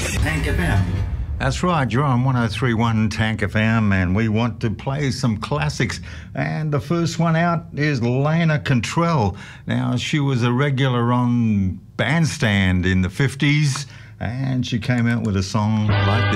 Tank FM. That's right, you're on 103.1 Tank FM, and we want to play some classics. And the first one out is Lena Cantrell. Now, she was a regular on Bandstand in the 50s, and she came out with a song like this.